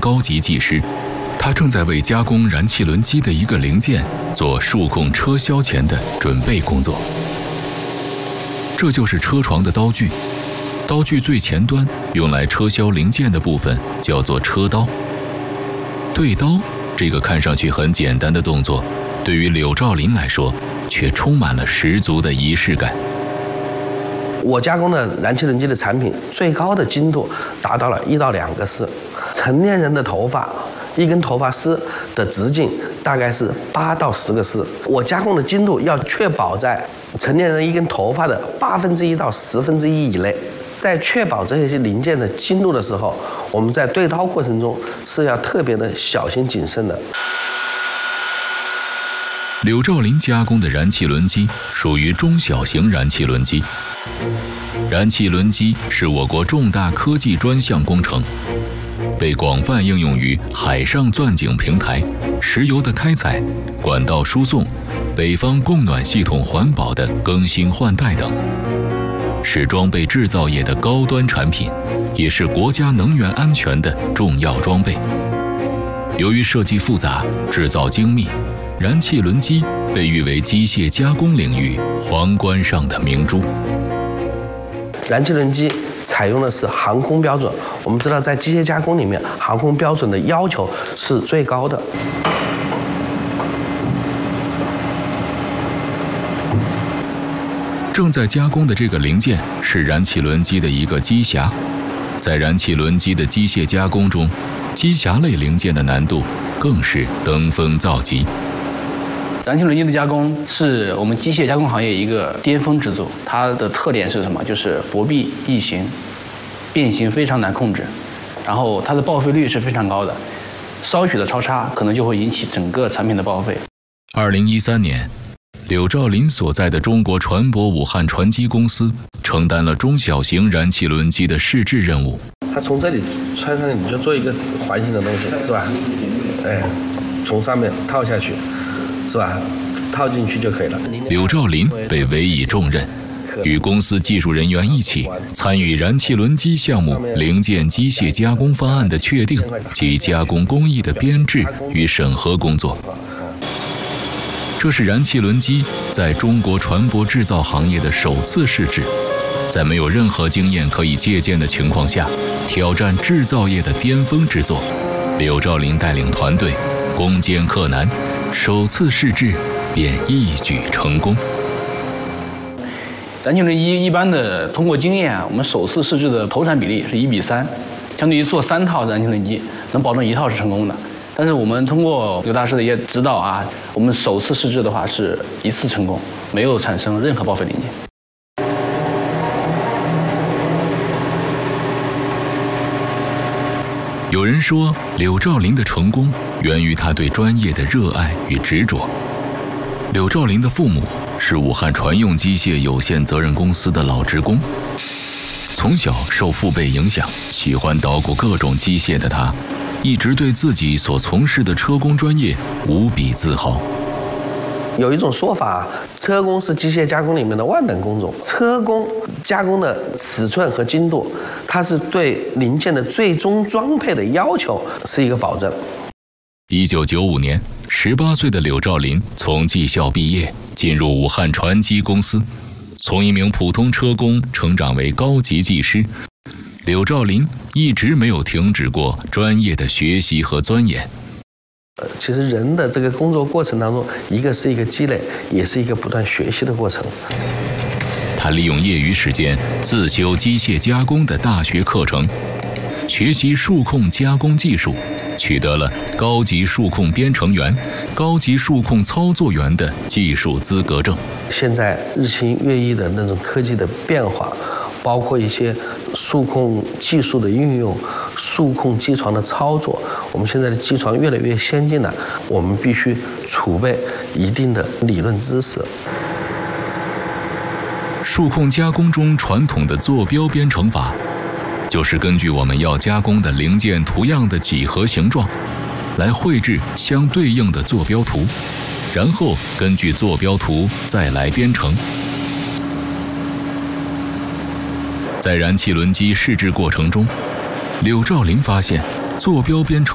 高级技师，他正在为加工燃气轮机的一个零件做数控车销前的准备工作。这就是车床的刀具，刀具最前端用来车销零件的部分叫做车刀。对刀这个看上去很简单的动作，对于柳兆林来说却充满了十足的仪式感。 我加工的燃气轮机的产品最高的精度达到了1到2个丝，成年人的头发一根头发丝的直径大概是8到10个丝。我加工的精度要确保在成年人一根头发的1/8到1/10以内。在确保这些零件的精度的时候，我们在对刀过程中是要特别的小心谨慎的。 柳兆林加工的燃气轮机属于中小型燃气轮机。燃气轮机是我国重大科技专项工程，被广泛应用于海上钻井平台、石油的开采、管道输送、北方供暖系统环保的更新换代等，是装备制造业的高端产品，也是国家能源安全的重要装备。由于设计复杂、制造精密，燃气轮机被誉为机械加工领域皇冠上的明珠。 燃气轮机采用的是航空标准，我们知道在机械加工里面，航空标准的要求是最高的。 正在加工的这个零件是燃气轮机的一个机匣，在燃气轮机的机械加工中，机匣类零件的难度更是登峰造极。 燃气轮机的加工是我们机械加工行业一个巅峰之作，它的特点是什么？就是薄壁易形，变形非常难控制，然后它的报废率是非常高的，稍许的超差可能就会引起整个产品的报废。 2013年，柳兆林所在的中国船舶武汉船机公司承担了中小型燃气轮机的试制任务。 它从这里穿上，你就做一个环形的东西，是吧？哎，从上面套下去。是吧？套进去就可以了。 柳兆林被委以重任，与公司技术人员一起参与燃气轮机项目零件机械加工方案的确定及加工工艺的编制与审核工作。这是燃气轮机在中国船舶制造行业的首次试制，在没有任何经验可以借鉴的情况下，挑战制造业的巅峰之作。柳兆林带领团队攻坚克难，首次试制便一举成功。 燃气轮机一般的通过经验，我们首次试制的投产比例是1:3，相对于做3套燃气轮机，能保证1套是成功的。但是我们通过刘大师的一些指导啊，我们首次试制的话是1次成功，没有产生任何报废零件。 有人说，柳兆林的成功源于他对专业的热爱与执着。柳兆林的父母是武汉船用机械有限责任公司的老职工，从小受父辈影响，喜欢捣鼓各种机械的他，一直对自己所从事的车工专业无比自豪。 有一种说法，车工是机械加工里面的万能工种。车工加工的尺寸和精度，它是对零件的最终装配的要求是一个保证。 1995年，18岁的柳兆林从技校毕业，进入武汉船机公司，从一名普通车工成长为高级技师。柳兆林一直没有停止过专业的学习和钻研。 其实人的这个工作过程当中，一个是一个积累，也是一个不断学习的过程。 他利用业余时间自修机械加工的大学课程，学习数控加工技术，取得了高级数控编程员、高级数控操作员的技术资格证。 现在日新月异的那种科技的变化，包括一些数控技术的运用、数控机床的操作，我们现在的机床越来越先进了，我们必须储备一定的理论知识。 数控加工中传统的坐标编程法，就是根据我们要加工的零件图样的几何形状，来绘制相对应的坐标图，然后根据坐标图再来编程。在燃气轮机试制过程中，柳兆林发现坐标编程